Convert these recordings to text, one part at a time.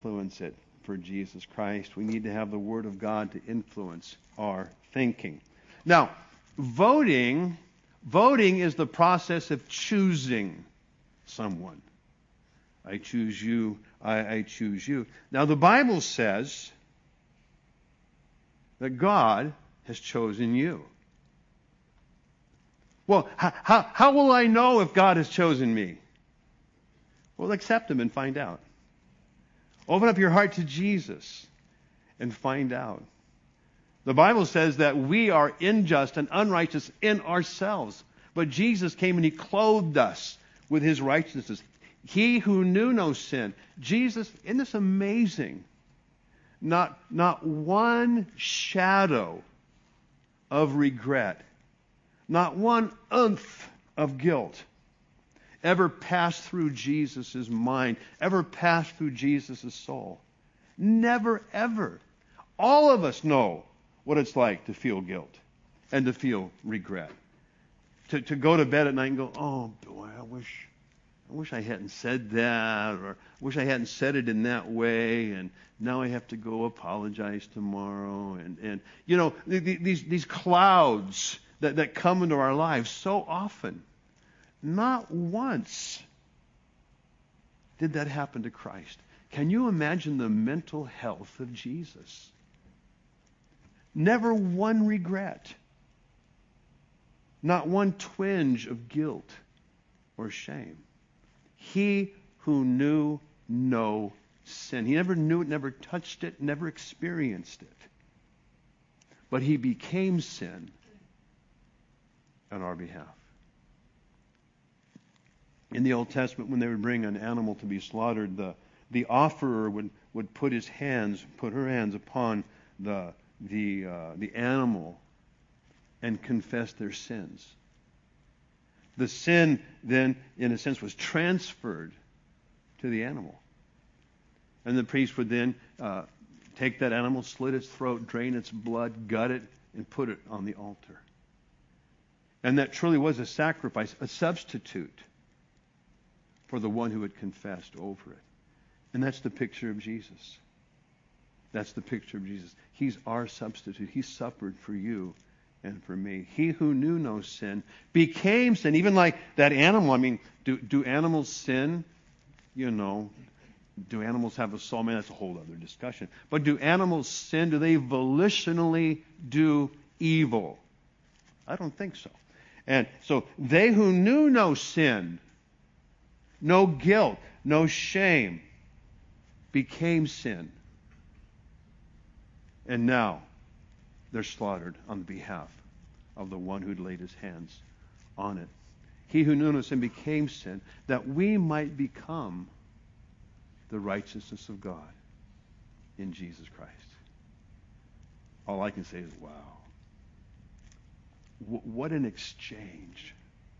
influence it for Jesus Christ. We need to have the Word of God to influence our thinking. Now, voting is the process of choosing someone. I choose you, I choose you. Now, the Bible says that God has chosen you. Well, how will I know if God has chosen me? Well, accept Him and find out. Open up your heart to Jesus and find out. The Bible says that we are unjust and unrighteous in ourselves. But Jesus came and He clothed us with His righteousness. He who knew no sin. Jesus, isn't this amazing? Not one shadow of regret. Not one oomph of guilt ever passed through Jesus' mind, ever passed through Jesus' soul. Never, ever. All of us know what it's like to feel guilt and to feel regret. To go to bed at night and go, oh boy, I wish I hadn't said that, or I wish I hadn't said it in that way, and now I have to go apologize tomorrow. And you know, these clouds that come into our lives so often. Not once did that happen to Christ. Can you imagine the mental health of Jesus? Never one regret. Not one twinge of guilt or shame. He who knew no sin. He never knew it, never touched it, never experienced it. But He became sin on our behalf. In the Old Testament, when they would bring an animal to be slaughtered, the offerer would put her hands upon the animal and confess their sins. The sin then, in a sense, was transferred to the animal. And the priest would then take that animal, slit its throat, drain its blood, gut it, and put it on the altar. And that truly was a sacrifice, a substitute for the one who had confessed over it. And that's the picture of Jesus. That's the picture of Jesus. He's our substitute. He suffered for you and for me. He who knew no sin became sin. Even like that animal. I mean, do animals sin? You know, do animals have a soul? Man, that's a whole other discussion. But do animals sin? Do they volitionally do evil? I don't think so. And so they who knew no sin, no guilt, no shame, became sin. And now they're slaughtered on the behalf of the one who'd laid His hands on it. He who knew no sin became sin, that we might become the righteousness of God in Jesus Christ. All I can say is, wow. What an exchange.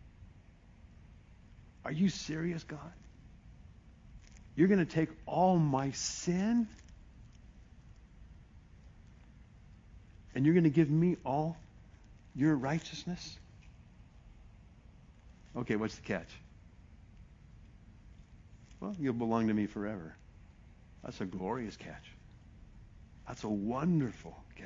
Are you serious, God? You're going to take all my sin? And you're going to give me all your righteousness? Okay, what's the catch? Well, you'll belong to me forever. That's a glorious catch. That's a wonderful catch.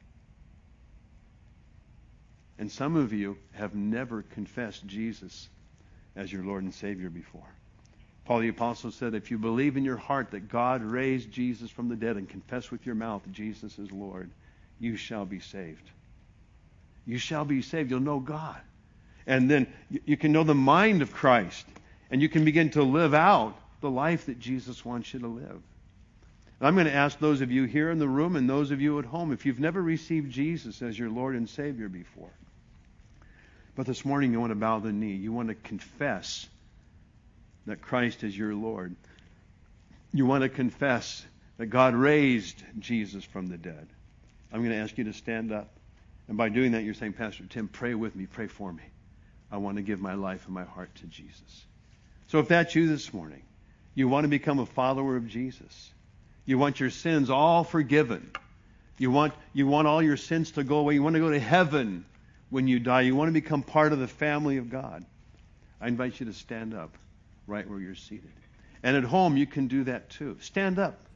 And some of you have never confessed Jesus as your Lord and Savior before. Paul the Apostle said, if you believe in your heart that God raised Jesus from the dead and confess with your mouth that Jesus is Lord, you shall be saved. You shall be saved. You'll know God. And then you can know the mind of Christ. And you can begin to live out the life that Jesus wants you to live. And I'm going to ask those of you here in the room and those of you at home, if you've never received Jesus as your Lord and Savior before, but this morning you want to bow the knee. You want to confess that Christ is your Lord. You want to confess that God raised Jesus from the dead. I'm going to ask you to stand up. And by doing that, you're saying, Pastor Tim, pray with me, pray for me. I want to give my life and my heart to Jesus. So if that's you this morning, you want to become a follower of Jesus. You want your sins all forgiven. You want all your sins to go away. You want to go to heaven when you die. You want to become part of the family of God. I invite you to stand up right where you're seated. And at home, you can do that too. Stand up